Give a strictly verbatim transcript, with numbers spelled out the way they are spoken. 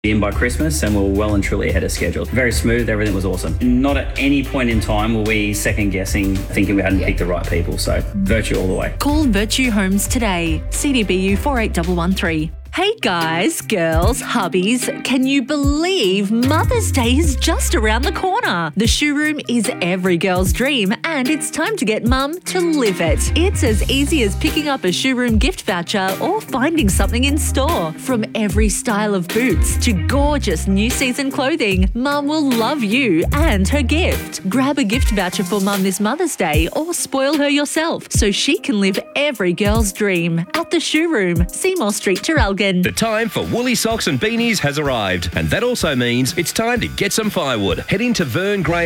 in by Christmas, and we're well and truly ahead of schedule. Very smooth, everything was awesome. Not at any point in time were we second guessing, thinking we hadn't picked the right people. So Virtue all the way. Call Virtue Homes today. C D B U four eight one one three. Hey guys, girls, hubbies, can you believe Mother's Day is just around the corner? The Shoe Room is every girl's dream, and it's time to get mum to live it. It's as easy as picking up a Shoe Room gift voucher or finding something in store. From every style of boots to gorgeous new season clothing, mum will love you and her gift. Grab a gift voucher for mum this Mother's Day or spoil her yourself so she can live every girl's dream at the Shoe Room, Seymour Street, Traralgon. The time for woolly socks and beanies has arrived, and that also means it's time to get some firewood. Head into Vern Graham